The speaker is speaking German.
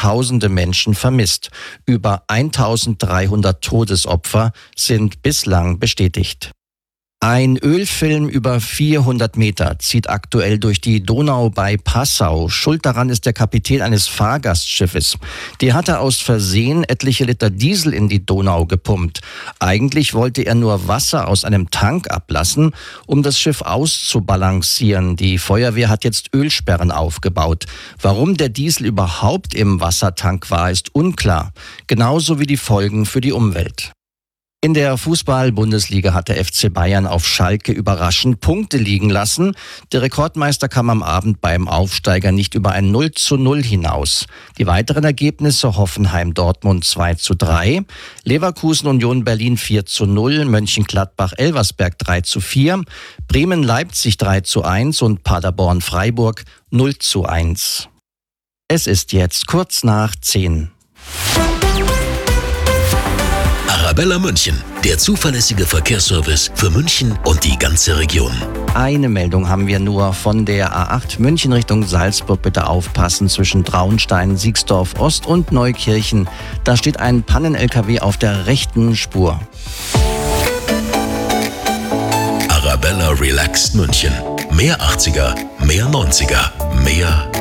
Tausende Menschen vermisst. Über 1300 Todesopfer sind bislang bestätigt. Ein Ölfilm über 400 Meter zieht aktuell durch die Donau bei Passau. Schuld daran ist der Kapitän eines Fahrgastschiffes. Der hatte aus Versehen etliche Liter Diesel in die Donau gepumpt. Eigentlich wollte er nur Wasser aus einem Tank ablassen, um das Schiff auszubalancieren. Die Feuerwehr hat jetzt Ölsperren aufgebaut. Warum der Diesel überhaupt im Wassertank war, ist unklar. Genauso wie die Folgen für die Umwelt. In der Fußball-Bundesliga hat der FC Bayern auf Schalke überraschend Punkte liegen lassen. Der Rekordmeister kam am Abend beim Aufsteiger nicht über ein 0:0 hinaus. Die weiteren Ergebnisse: Hoffenheim-Dortmund 2:3, Leverkusen-Union Berlin 4:0, Mönchengladbach-Elversberg 3:4, Bremen-Leipzig 3:1 und Paderborn-Freiburg 0:1. Es ist jetzt kurz nach 10. Arabella München, der zuverlässige Verkehrsservice für München und die ganze Region. Eine Meldung haben wir nur von der A8 München Richtung Salzburg. Bitte aufpassen zwischen Traunstein, Siegsdorf Ost und Neukirchen. Da steht ein Pannen-LKW auf der rechten Spur. Arabella Relaxed München. Mehr 80er, mehr 90er, mehr